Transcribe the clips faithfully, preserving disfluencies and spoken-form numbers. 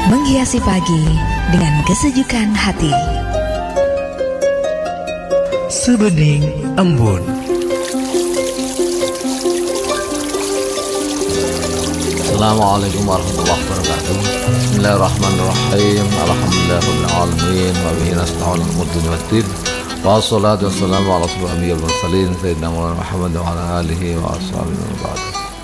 Menghiasi pagi dengan kesejukan hati. Sebening embun. Assalamualaikum warahmatullahi wabarakatuh. Bismillahirrahmanirrahim. Alhamdulillahirabbil alamin wa bihi nasta'inu ala umuri waddin. Wassalatu wassalamu ala asyrofil mursalin sayyidina Muhammad wa ala alihi wa ashabihi wa ba'd.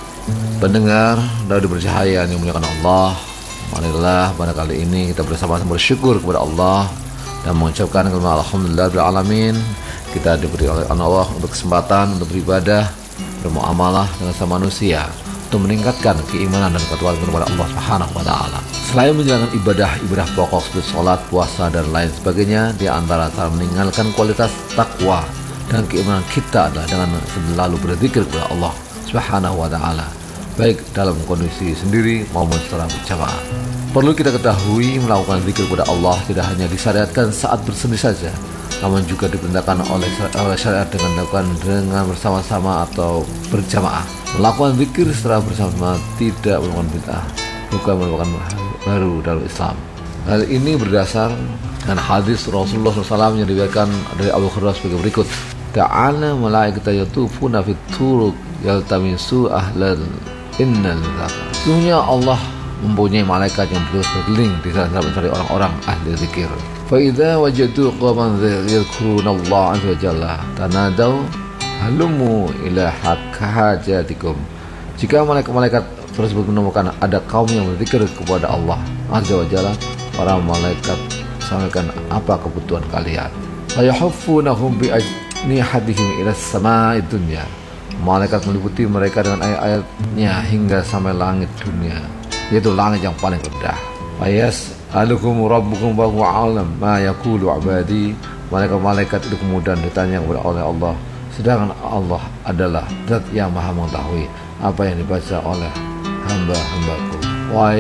Pendengar radio bercahaya yang dimuliakan Allah, marilah pada kali ini kita bersama-sama bersyukur kepada Allah dan mengucapkan kalimat alhamdulillahirabbil alamin. Kita diberi oleh Allah untuk kesempatan untuk beribadah, bermuamalah dengan sama manusia, untuk meningkatkan keimanan dan ketakwaan kepada Allah Subhanahu wa taala. Selain menjalankan ibadah-ibadah pokok seperti salat, puasa dan lain sebagainya, di antara cara meninggalkan kualitas takwa dan keimanan kita adalah dengan selalu berzikir kepada Allah Subhanahu wa taala, baik dalam kondisi sendiri maupun secara berjamaah. Perlu kita ketahui, melakukan zikir kepada Allah tidak hanya disyariatkan saat bersendiri saja, namun juga diperintahkan oleh, oleh syariat dengan dilakukan dengan bersama-sama atau berjamaah. Melakukan zikir secara bersama-sama tidak merupakan bid'ah, bukan merupakan hal baru dalam Islam. Hal ini berdasar dengan hadis Rasulullah shallallahu alaihi wasallam yang diriwayatkan dari Abu Hurairah sebagai berikut: Ta'ala malaikata yatufuna fit turuq yaltamisu ahlal innal zakar. Sesungguhnya Allah mempunyai malaikat yang terus berkeliling di sana mencari orang-orang ahli zikir. Fa idza wajadu qauman yadhkurunallaha azza wa jalla tanadaw halumu ila hajatikum. Jika malaikat-malaikat tersebut menemukan ada kaum yang berzikir kepada Allah azza wa jalla, para malaikat sampaikan apa kebutuhan kalian. Ayahuffunahum bi ajnihadihim ila samai dunya. Malaikat meliputi mereka dengan ayat-ayatnya hingga sampai langit dunia, yaitu langit yang paling rendah. Ayas alukum rabbukum wa huwa alam ma yaqulu ibadi. Malaikat-malaikat itu kemudian ditanya kepada oleh Allah, sedangkan Allah adalah zat yang maha mengetahui apa yang dibaca oleh hamba-hambaku. Wa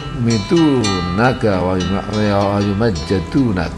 yahmidunaka wa yumajjadunak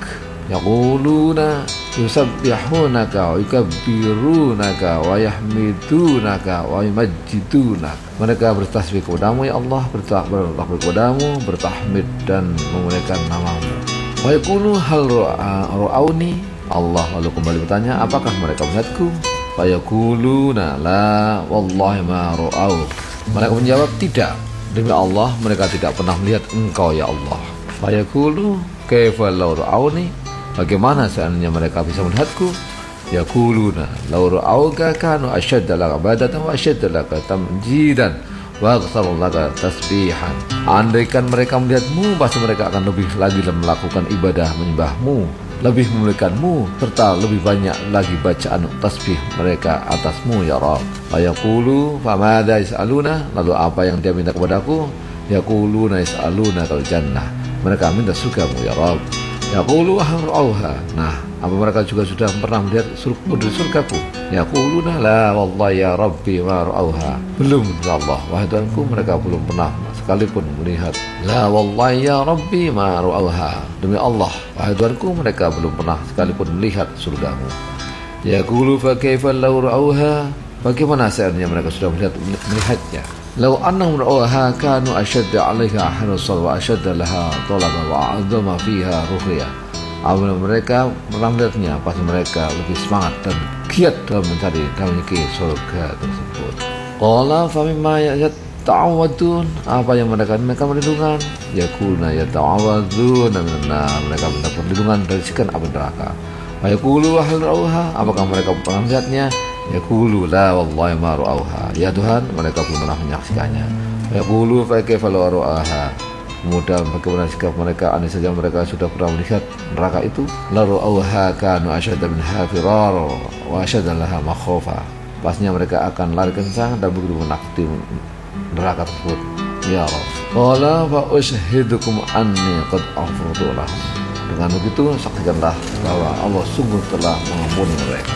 yaquluna yusabbihunaka wa yukabbirunaka wa yahmidunaka wa yumajjidunak. Mereka bertasbih kepadamu ya Allah, bertakbir kepadamu, bertahmid dan memuliakan namamu. Wa yaqulu hal ra'auni. Allah lalu kembali bertanya, apakah mereka melihatku? Wa yaquluna la wallahi ma ra'au. Mereka menjawab, tidak, demi Allah mereka tidak pernah melihat engkau ya Allah. Wa yaqulu kaifa law ra'auni. Bagaimana seandainya mereka bisa melihatku? Yaquluna law ra'auka kanu ashadda laka ibadatan wa ashadda laka tamjidan wa aktsaru laka tasbihan. Andaikan mereka melihatmu, pasti mereka akan lebih lagi melakukan ibadah menyembahmu, lebih memuliakanmu, serta lebih banyak lagi bacaan tasbih mereka atasmu ya Rabb. Ayaqulu famadza yas'aluna. Lalu apa yang dia minta kepadaku? Yaquluna yas'aluna kal jannah. Mereka minta surgamu ya Rabb. Yaqulu ahrauha. Nah, apa mereka juga sudah pernah melihat surga surgaku? Yaquluna la wallahi ya Rabbi ma ra'auha. Belum ya Allah, wahai Tuhanku, mereka belum pernah sekalipun melihat. La wallahi ya Rabbi ma ra'auha. Demi Allah, wahai Tuhanku, mereka belum pernah sekalipun melihat surgamu. Yaqulu fa kaifa law ra'auha. Bagaimana seandainya mereka sudah melihat melihatnya? Law annahum ra'auha kanu ashadda 'alaiha hirsan wa ashadda laha talaba wa 'azama fiha ruhya. Apabila mereka pernah melihatnya, pasti mereka lebih semangat dan giat dalam mencari dan memiliki surga tersebut. Qala fa mimma yata'awadun. Apa yang mereka mereka perlindungan? Yaquluna yata'awadun. Nah, mereka minta perlindungan dari siksa api neraka. Wa yaqulu hal ra'auha. Apakah mereka pernah melihatnya? Yaqulu la wallahi ma ra'auha. Ya Tuhan, mereka belum pernah menyaksikannya. Yaqulu fa kaifa law ra'aha. Kemudian bagaimana sikap mereka andai saja mereka sudah pernah melihat neraka itu? La ra'auha kanu asyadda minha firar wa asyadda laha makhafa. Pastinya mereka akan lari kencang dan begitu menakuti neraka tersebut ya Rabb. Qala fa ushidukum anni qad ghafartu lahum. Dengan begitu saksikanlah bahwa Allah sungguh telah mengampuni mereka.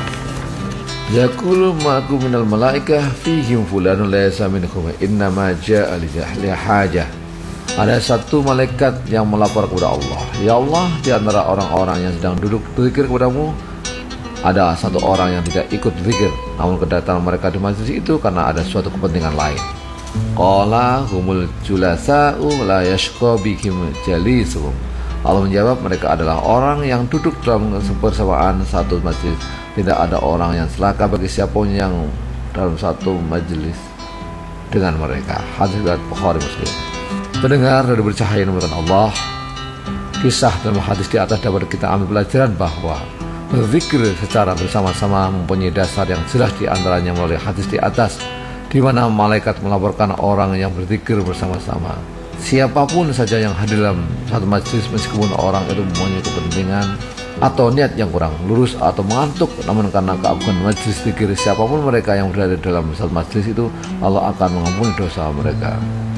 Yaqulu ma'akum minal malaikah fihim fulanun laysa minkum innama ja'a li hajah. Ada satu malaikat yang melapor kepada Allah, ya Allah, di antara orang-orang yang sedang duduk berzikir kepadamu ada satu orang yang tidak ikut berzikir, namun kedatangan mereka di majlis itu karena ada suatu kepentingan lain. Qala humul julasa'u la yashqa bihim jalisuhum. Allah menjawab, mereka adalah orang yang duduk dalam kebersamaan satu majlis. Tidak ada orang yang celaka bagi siapapun yang dalam satu majlis dengan mereka. Hadis riwayat Bukhari Muslim. Pendengar dari bercahaya yang Allah, kisah dalam hadis di atas dapat kita ambil pelajaran bahwa berzikir secara bersama-sama mempunyai dasar yang jelas, di antaranya melalui hadis di atas, di mana malaikat melaporkan orang yang berzikir bersama-sama. Siapapun saja yang hadir dalam satu majlis, meskipun orang itu mempunyai kepentingan atau niat yang kurang lurus atau mengantuk, namun karena keagungan majlis zikir, siapapun mereka yang berada dalam satu majlis itu, Allah akan mengampuni dosa mereka.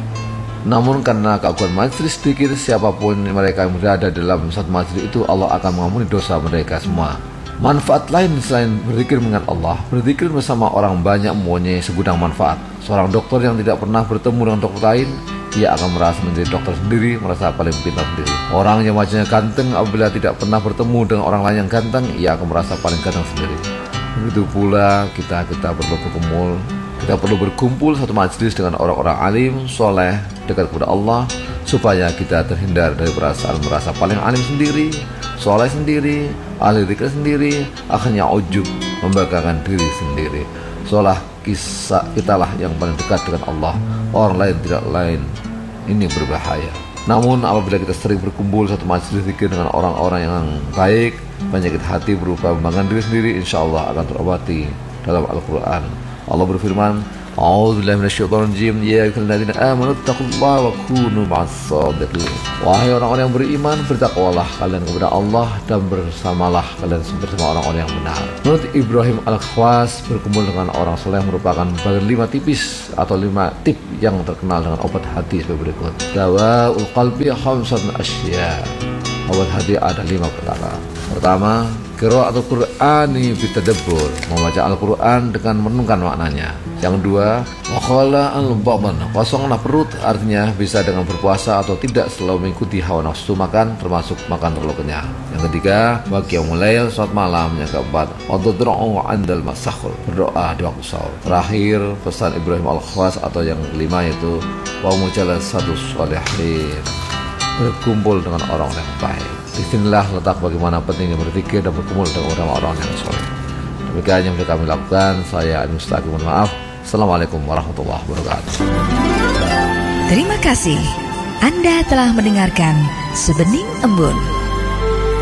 Namun karena keagungan majlis zikir, siapapun mereka yang berada dalam satu majlis itu, Allah akan mengampuni dosa mereka semua. Manfaat lain selain berzikir mengingat Allah, berzikir bersama orang banyak mempunyai segudang manfaat. Seorang dokter yang tidak pernah bertemu dengan dokter lain, ia akan merasa menjadi dokter sendiri, merasa paling pintar sendiri. Orang yang wajahnya ganteng, apabila tidak pernah bertemu dengan orang lain yang ganteng, ia akan merasa paling ganteng sendiri. Begitu pula kita kita perlu berkumpul, kita perlu berkumpul satu majelis dengan orang-orang alim, soleh, dekat kepada Allah, supaya kita terhindar dari perasaan merasa paling alim sendiri, soleh sendiri, ahli zikir sendiri, akhirnya ujub, membanggakan diri sendiri. Seolah kisah kitalah yang paling dekat dengan Allah, orang lain tidak lain. Ini berbahaya. Namun apabila kita sering berkumpul satu majelis zikir dengan orang-orang yang baik, penyakit hati berupa membanggakan diri sendiri insya Allah akan terobati. Dalam Al-Quran Allah berfirman, A'udzubillahi minasyaitonirrajim, ya ayyuhalladzina amanu taqullaha wa kunu ma'as-shadiqin. Wahai orang-orang yang beriman, bertakwalah kalian kepada Allah dan bersamalah kalian bersama orang-orang yang benar. Menurut Ibrahim Al-Khwas, berkumpul dengan orang soleh merupakan bagian lima tipis atau lima tip yang terkenal dengan obat hati sebagai berikut. Dawaul qalbi khamsatun asya. Obat hati ada lima perkara. Pertama, qiraatul Qur'ani bitadabbur, membaca Al-Quran dengan merenungkan maknanya. Yang kedua, wakhala al-baban, kosonglah perut, artinya bisa dengan berpuasa atau tidak selalu mengikuti hawa nafsu makan, termasuk makan terlalu kenyang. Yang ketiga, waqiyamul lail, salat malam. Yang keempat, wadudru'u andal masakhur, berdoa di waktu sahur. Terakhir, pesan Ibrahim Al-Khwas atau yang kelima yaitu wa mujalasatus sholihin, berkumpul dengan orang yang baik. Disinilah letak bagaimana pentingnya berzikir dan berkumpul dengan orang-orang yang soleh. Demikian yang sudah kami lakukan. Saya Adi Mustaqim, mohon maaf. Assalamualaikum warahmatullahi wabarakatuh. Terima kasih. Anda telah mendengarkan Sebening Embun.